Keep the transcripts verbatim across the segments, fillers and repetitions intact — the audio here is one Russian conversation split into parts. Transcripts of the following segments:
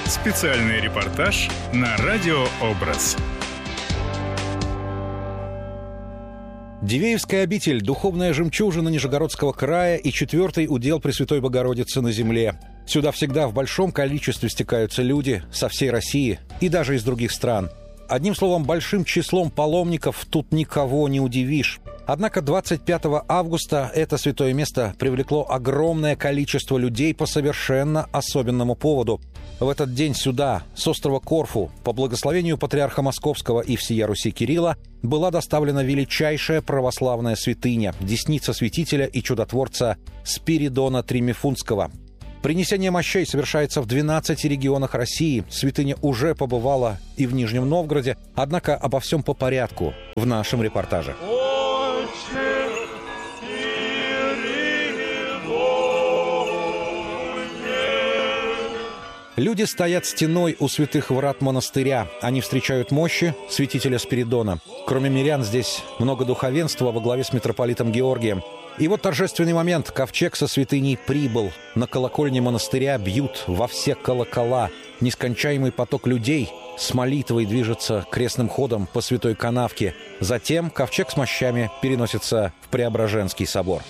Специальный репортаж на Радио Образ. Дивеевская обитель – духовная жемчужина Нижегородского края и четвертый удел Пресвятой Богородицы на земле. Сюда всегда в большом количестве стекаются люди со всей России и даже из других стран. Одним словом, большим числом паломников тут никого не удивишь. Однако двадцать пятого августа это святое место привлекло огромное количество людей по совершенно особенному поводу. В этот день сюда, с острова Корфу, по благословению патриарха Московского и всея Руси Кирилла, была доставлена величайшая православная святыня, десница святителя и чудотворца Спиридона Тримифунского. Принесение мощей совершается в двенадцати регионах России. Святыня уже побывала и в Нижнем Новгороде, однако обо всем по порядку в нашем репортаже. Люди стоят стеной у святых врат монастыря. Они встречают мощи святителя Спиридона. Кроме мирян, здесь много духовенства во главе с митрополитом Георгием. И вот торжественный момент. Ковчег со святыней прибыл. На колокольне монастыря бьют во все колокола. Нескончаемый поток людей с молитвой движется крестным ходом по Святой Канавке. Затем ковчег с мощами переносится в Преображенский собор.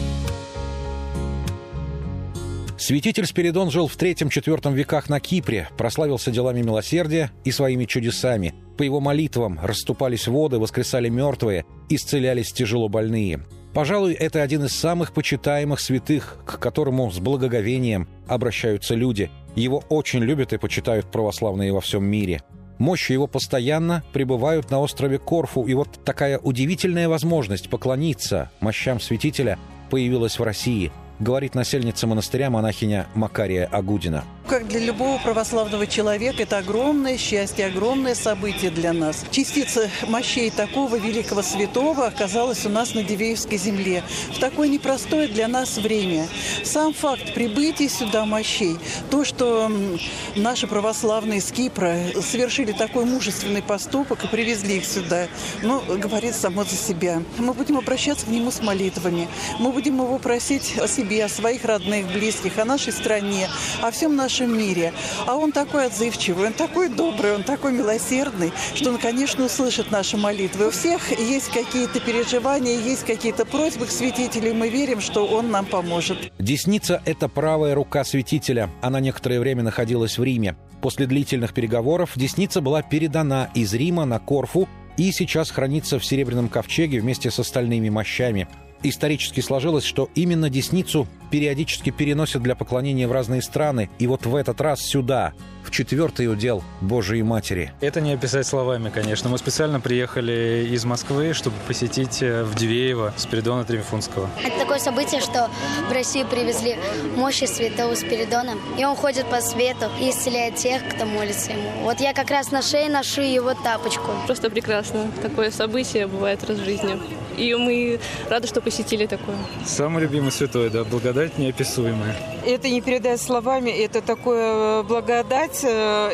Святитель Спиридон жил в третьем-четвёртом веках на Кипре, прославился делами милосердия и своими чудесами. По его молитвам расступались воды, воскресали мертвые, исцелялись тяжело больные. Пожалуй, это один из самых почитаемых святых, к которому с благоговением обращаются люди. Его очень любят и почитают православные во всем мире. Мощи его постоянно пребывают на острове Корфу, и вот такая удивительная возможность поклониться мощам святителя появилась в России, говорит насельница монастыря монахиня Макария Агудина. Как для любого православного человека, это огромное счастье, огромное событие для нас. Частица мощей такого великого святого оказалась у нас на Дивеевской земле в такое непростое для нас время. Сам факт прибытия сюда мощей, то, что наши православные с Кипра совершили такой мужественный поступок и привезли их сюда, ну, говорит само за себя. Мы будем обращаться к нему с молитвами, мы будем его просить о себе, о своих родных, близких, о нашей стране, о всем нашем мире. А он такой отзывчивый, он такой добрый, он такой милосердный, что он, конечно, услышит наши молитвы. У всех есть какие-то переживания, есть какие-то просьбы к святителю, и мы верим, что он нам поможет. Десница – это правая рука святителя. Она некоторое время находилась в Риме. После длительных переговоров десница была передана из Рима на Корфу и сейчас хранится в серебряном ковчеге вместе с остальными мощами. Исторически сложилось, что именно десницу периодически переносят для поклонения в разные страны. И вот в этот раз сюда, в четвертый удел Божией Матери. Это не описать словами, конечно. Мы специально приехали из Москвы, чтобы посетить в Дивеево Спиридона Тримифунского. Это такое событие, что в Россию привезли мощи святого Спиридона. И он ходит по свету и исцеляет тех, кто молится ему. Вот я как раз на шее ношу его тапочку. Просто прекрасно. Такое событие бывает раз в жизни. И мы рады, что посетили такое. Самый любимый святой, да, благодать неописуемая. Это не передать словами, это такое благодать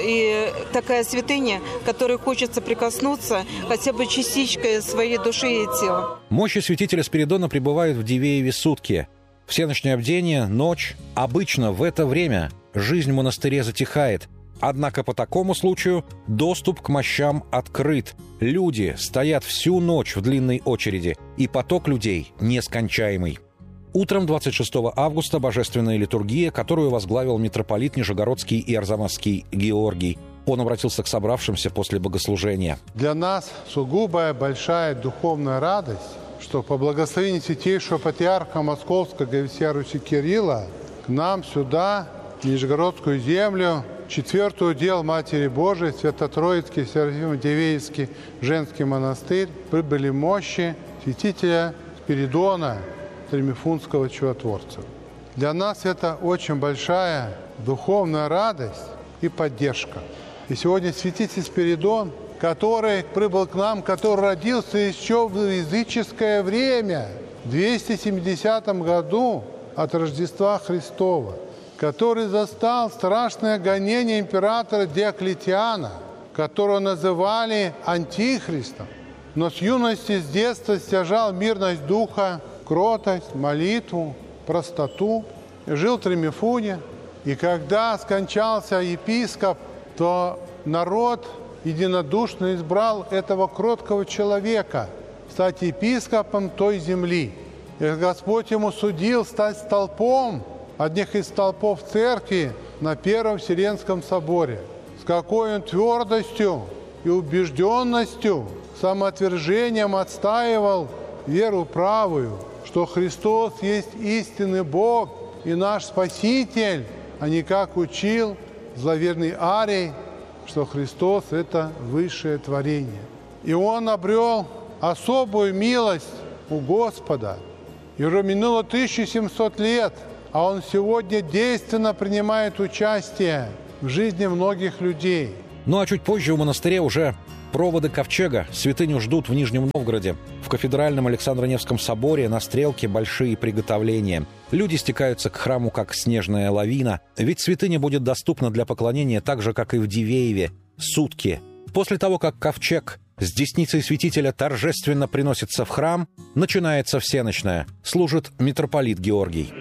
и такая святыня, к которой хочется прикоснуться хотя бы частичкой своей души и тела. Мощи святителя Спиридона пребывают в Дивееве сутки. Всеночное бдение, ночь. Обычно в это время жизнь в монастыре затихает. Однако по такому случаю доступ к мощам открыт. Люди стоят всю ночь в длинной очереди, и поток людей нескончаемый. Утром двадцать шестого августа божественная литургия, которую возглавил митрополит Нижегородский и Арзамасский Георгий. Он обратился к собравшимся после богослужения. Для нас сугубая большая духовная радость, что по благословению святейшего патриарха Московского и всея Руси Кирилла к нам сюда, в Нижегородскую землю, четвертый удел Матери Божией, Свято-Троицкий, Серафимо-Дивеевский женский монастырь, прибыли мощи святителя Спиридона Тримифунского чудотворца. Для нас это очень большая духовная радость и поддержка. И сегодня святитель Спиридон, который прибыл к нам, который родился еще в языческое время, в двести семидесятом году от Рождества Христова, который застал страшное гонение императора Диоклетиана, которого называли антихристом, но с юности, с детства стяжал мирность духа, кротость, молитву, простоту. Жил в Тримифуне, И когда скончался епископ, то народ единодушно избрал этого кроткого человека стать епископом той земли. И Господь ему судил стать столпом, одних из столпов церкви на Первом Вселенском соборе. С какой он твердостью и убежденностью, самоотвержением отстаивал веру правую, что Христос есть истинный Бог и наш Спаситель, а не как учил зловерный Арий, что Христос – это высшее творение. И он обрел особую милость у Господа. И уже минуло тысяча семьсот лет, а он сегодня действенно принимает участие в жизни многих людей. Ну а чуть позже в монастыре уже проводы ковчега. Святыню ждут в Нижнем Новгороде. В кафедральном Александро-Невском соборе на Стрелке большие приготовления. Люди стекаются к храму, как снежная лавина. Ведь святыня будет доступна для поклонения так же, как и в Дивееве. Сутки. После того, как ковчег с десницей святителя торжественно приносится в храм, начинается всенощная. Служит митрополит Георгий.